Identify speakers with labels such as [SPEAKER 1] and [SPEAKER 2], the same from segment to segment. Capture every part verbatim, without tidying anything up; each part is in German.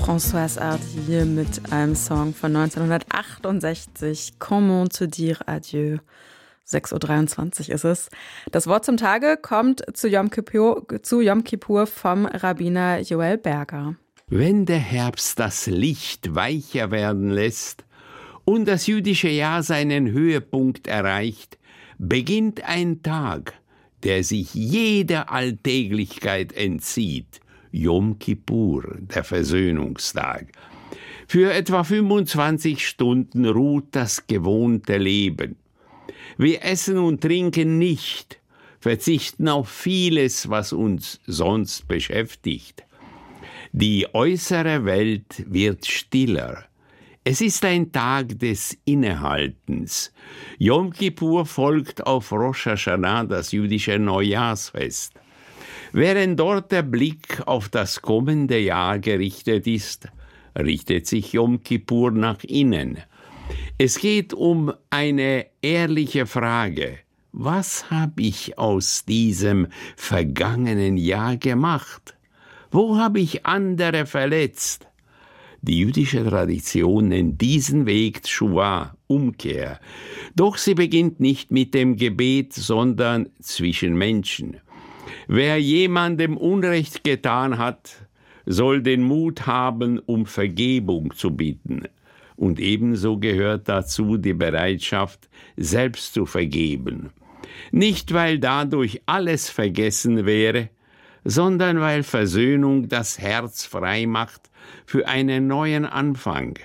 [SPEAKER 1] Françoise Hardy mit einem Song von neunzehnhundertachtundsechzig, Comment te dire adieu. sechs Uhr dreiundzwanzig ist es. Das Wort zum Tage kommt zu Yom Kippur, zu Yom Kippur vom Rabbiner Joel Berger.
[SPEAKER 2] Wenn der Herbst das Licht weicher werden lässt und das jüdische Jahr seinen Höhepunkt erreicht, beginnt ein Tag, der sich jeder Alltäglichkeit entzieht. Yom Kippur, der Versöhnungstag. Für etwa fünfundzwanzig Stunden ruht das gewohnte Leben. Wir essen und trinken nicht, verzichten auf vieles, was uns sonst beschäftigt. Die äußere Welt wird stiller. Es ist ein Tag des Innehaltens. Yom Kippur folgt auf Rosh Hashanah, das jüdische Neujahrsfest. Während dort der Blick auf das kommende Jahr gerichtet ist, richtet sich Yom Kippur nach innen. Es geht um eine ehrliche Frage. Was habe ich aus diesem vergangenen Jahr gemacht? Wo habe ich andere verletzt? Die jüdische Tradition nennt diesen Weg Tschuwa, Umkehr. Doch sie beginnt nicht mit dem Gebet, sondern zwischen Menschen. Wer jemandem Unrecht getan hat, soll den Mut haben, um Vergebung zu bitten. Und ebenso gehört dazu die Bereitschaft, selbst zu vergeben. Nicht, weil dadurch alles vergessen wäre, sondern weil Versöhnung das Herz frei macht für einen neuen Anfang.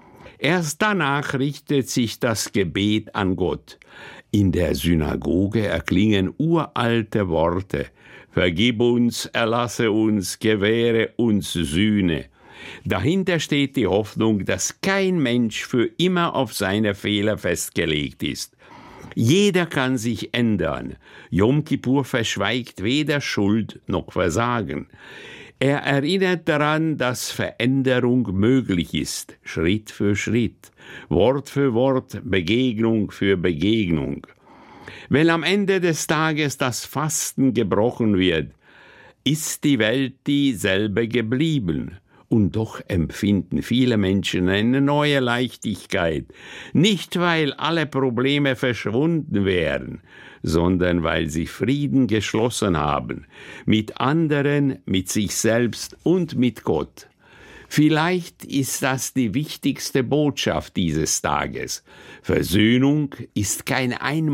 [SPEAKER 2] Erst danach richtet sich das Gebet an Gott. In der Synagoge erklingen uralte Worte: Vergib uns, erlasse uns, gewähre uns Sühne. Dahinter steht die Hoffnung, dass kein Mensch für immer auf seine Fehler festgelegt ist. Jeder kann sich ändern. Yom Kippur verschweigt weder Schuld noch Versagen. Er erinnert daran, dass Veränderung möglich ist, Schritt für Schritt, Wort für Wort, Begegnung für Begegnung. Wenn am Ende des Tages das Fasten gebrochen wird, ist die Welt dieselbe geblieben. Und doch empfinden viele Menschen eine neue Leichtigkeit. Nicht, weil alle Probleme verschwunden wären, sondern weil sie Frieden geschlossen haben. Mit anderen, mit sich selbst und mit Gott. Vielleicht ist das die wichtigste Botschaft dieses Tages. Versöhnung ist kein Einmal.